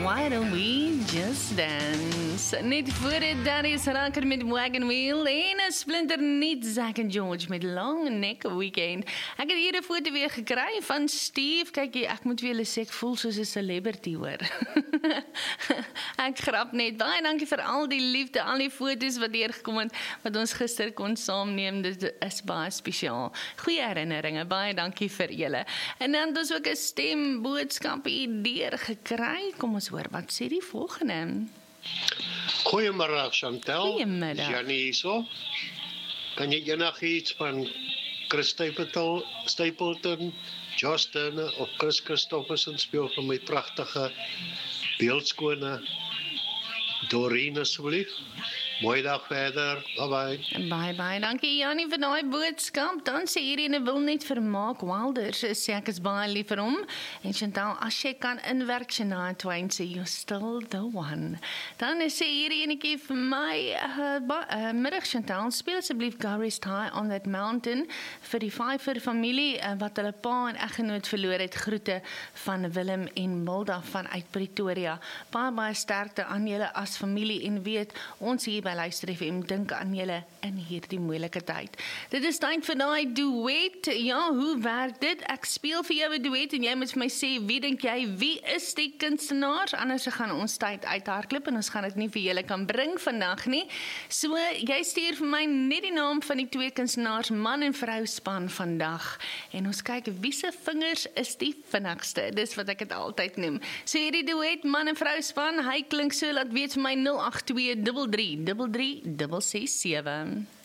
Why don't we just dance? Net voor dit, daar is Raker met Wagon Wheel en een splinterniet Zack and George met Long Neck Weekend. Ek het hier 'n foto weer gekry van Steve. Kyk hier, ek moet vir julle sê, ek voel soos 'n celebrity hoor. Ek grap net. Baie dankie vir al die liefde, al die foto's wat deurgekom het, wat ons gister kon saamneem. Dit is baie spesiaal. Goeie herinneringe, baie dankie vir julle. En dan het ons ook 'n stemboodskap hier deurgekry. Kom ons hoor, wat sê die volgende? Goeiemôre Chantel. Goeiemiddag. Janie hierso. Kan jy enigiets van Chris Stapleton, Josh Turner of Chris Christofferson speel vir my pragtige beeldskone Doreen asseblief? Mooi dag verder. Bye. Baie dankie Janie vir daai boodskap. Dan sê hierdie wil net vir Mark Wilder sê ek is baie lief vir hom. En Chantal, as jy kan inwerk Shania Twain sê you're still the one. Dan sê hierdie enetjie vir my middag Chantal, speel asseblief Go Rest High on That Mountain vir die Pfeiffer familie wat hulle pa en eggenoot verloor het. Groete van Willem en Milda vanuit Pretoria. Baie sterkte aan julle as familie en weet ons hier by Luister FM dink aan julle in hierdie moeilike tyd. Dit is tyd vir daai duet. Ja, hoe werk dit? Ek speel vir jou 'n duet en jy moet vir my sê, wie dink jy, wie is die kunstenaars? Anders gaan ons tyd uithardloop en ons gaan dit nie vir julle kan bring vandag nie. So, jy stuur vir my net die naam van die twee kunstenaars, man en vrou span vandag. En ons kyk wie se vingers is die vinnigste. Dis wat ek dit altyd noem. So hierdie duet, man en vrou span, hy klink so, laat weet vir my 082 33 667.